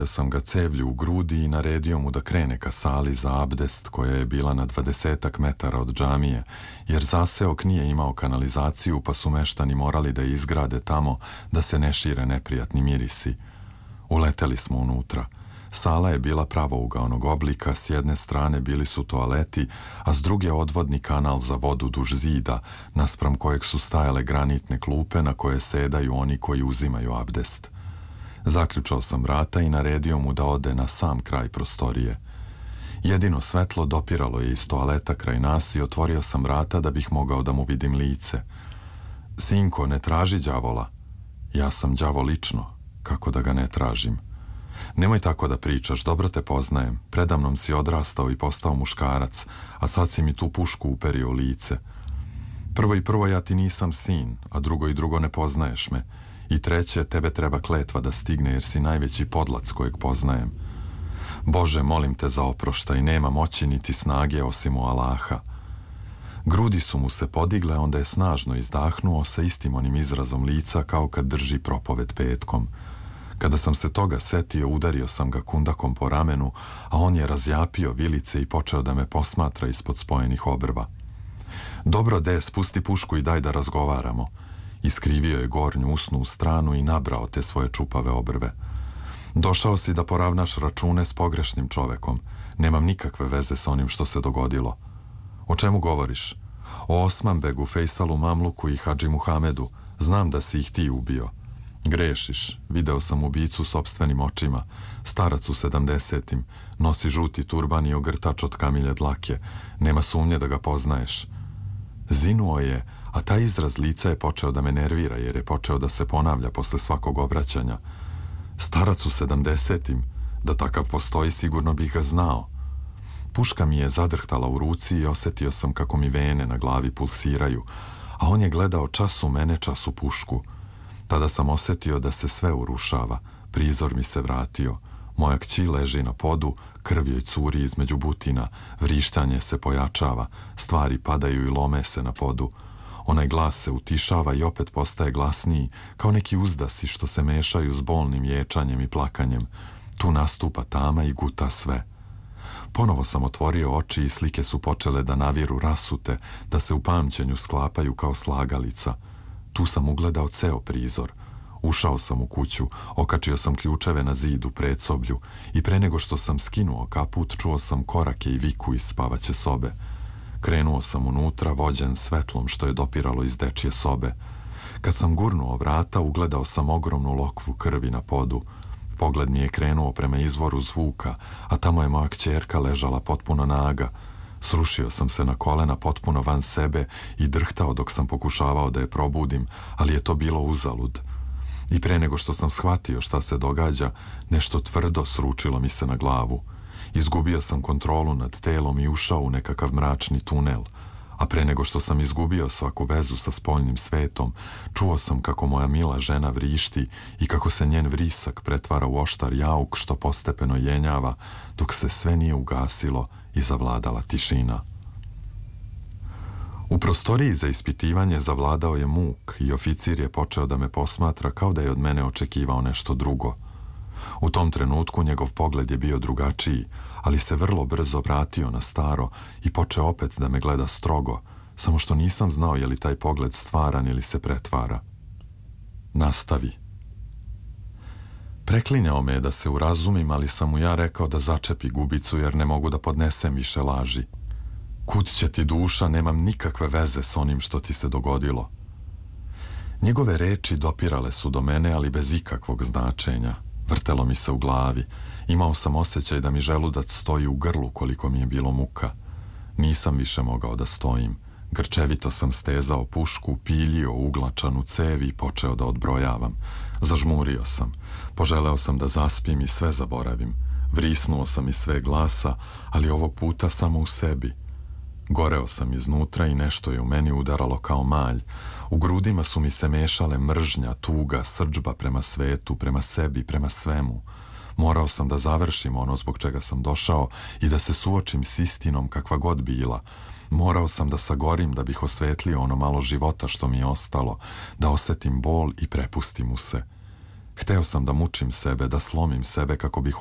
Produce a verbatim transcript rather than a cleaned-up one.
sam ga cevlju u grudi i naredio mu da krene ka sali za abdest koja je bila na dvadesetak metara od džamije, jer zaseok nije imao kanalizaciju pa su meštani morali da izgrade tamo da se ne šire neprijatni mirisi. Uleteli smo unutra. Sala je bila pravougaonog oblika, s jedne strane bili su toaleti, a s druge odvodni kanal za vodu duž zida, naspram kojeg su stajale granitne klupe na koje sedaju oni koji uzimaju abdest. Zaključao sam vrata i naredio mu da ode na sam kraj prostorije. Jedino svetlo dopiralo je iz toaleta kraj nas i otvorio sam vrata da bih mogao da mu vidim lice. Sinko, ne traži đavola. Ja sam đavo lično, kako da ga ne tražim. Nemoj tako da pričaš, dobro te poznajem. Predamnom si odrastao i postao muškarac, a sad si mi tu pušku uperio u lice. Prvo i prvo ja ti nisam sin, a drugo i drugo ne poznaješ me. I treće, tebe treba kletva da stigne jer si najveći podlac kojeg poznajem. Bože, molim te za oproštaj, nema moći niti snage osim u Allaha. Grudi su mu se podigle, onda je snažno izdahnuo sa istim onim izrazom lica kao kad drži propoved petkom. Kada sam se toga setio, udario sam ga kundakom po ramenu, a on je razjapio vilice i počeo da me posmatra ispod spojenih obrva. Dobro, de, spusti pušku i daj da razgovaramo. Iskrivio je gornju usnu stranu i nabrao te svoje čupave obrve. Došao si da poravnaš račune s pogrešnim čovekom. Nemam nikakve veze s onim što se dogodilo. O čemu govoriš? O Osmanbegu, Fejsalu Mamluku i Hadži Muhamedu. Znam da si ih ti ubio. Grešiš, video sam ubicu sopstvenim očima. Starac u sedamdesetim, nosi žuti turban i ogrtač od kamilje dlake. Nema sumnje da ga poznaješ. Zinuo je, a taj izraz lica je počeo da me nervira jer je počeo da se ponavlja posle svakog obraćanja. Starac u sedamdesetim, da takav postoji sigurno bih ga znao. Puška mi je zadrhtala u ruci i osetio sam kako mi vene na glavi pulsiraju, a on je gledao čas u mene, čas u pušku. Tada sam osetio da se sve urušava, prizor mi se vratio. Moja kći leži na podu, krv joj curi između butina, vrištanje se pojačava, stvari padaju i lome se na podu. Onaj glas se utišava i opet postaje glasniji, kao neki uzdasi što se mešaju s bolnim ječanjem i plakanjem. Tu nastupa tama i guta sve. Ponovo sam otvorio oči i slike su počele da naviru rasute, da se u pamćenju sklapaju kao slagalica. Tu sam ugledao ceo prizor. Ušao sam u kuću, okačio sam ključeve na zidu predsoblju i pre nego što sam skinuo kaput čuo sam korake i viku iz spavaće sobe. Krenuo sam unutra, vođen svetlom što je dopiralo iz dečje sobe. Kad sam gurnuo vrata, ugledao sam ogromnu lokvu krvi na podu. Pogled mi je krenuo prema izvoru zvuka, a tamo je moja kćerka ležala potpuno naga. Srušio sam se na kolena potpuno van sebe i drhtao dok sam pokušavao da je probudim, ali je to bilo uzalud. I pre nego što sam shvatio šta se događa, nešto tvrdo sručilo mi se na glavu. Izgubio sam kontrolu nad telom i ušao u nekakav mračni tunel, a pre nego što sam izgubio svaku vezu sa spoljnim svetom, čuo sam kako moja mila žena vrišti i kako se njen vrisak pretvara u oštar jauk što postepeno jenjava, dok se sve nije ugasilo i zavladala tišina. U prostoriji za ispitivanje zavladao je muk i oficir je počeo da me posmatra kao da je od mene očekivao nešto drugo. U tom trenutku njegov pogled je bio drugačiji, ali se vrlo brzo vratio na staro i počeo opet da me gleda strogo, samo što nisam znao je li taj pogled stvaran ili se pretvara. Nastavi. Preklinjao me je da se urazumim, ali sam mu ja rekao da začepi gubicu jer ne mogu da podnesem više laži. Kud će ti duša, nemam nikakve veze s onim što ti se dogodilo. Njegove reči dopirale su do mene, ali bez ikakvog značenja. Vrtelo mi se u glavi. Imao sam osjećaj da mi želudac stoji u grlu koliko mi je bilo muka. Nisam više mogao da stojim. Grčevito sam stezao pušku, piljio uglačanu cevi i počeo da odbrojavam. Zažmurio sam. Poželeo sam da zaspim i sve zaboravim. Vrisnuo sam iz sve glasa, ali ovog puta samo u sebi. Goreo sam iznutra i nešto je u meni udaralo kao malj. U grudima su mi se mešale mržnja, tuga, srdžba prema svetu, prema sebi, prema svemu. Morao sam da završim ono zbog čega sam došao i da se suočim s istinom kakva god bila. Morao sam da sagorim da bih osvetlio ono malo života što mi je ostalo, da osetim bol i prepustim mu se. Hteo sam da mučim sebe, da slomim sebe kako bih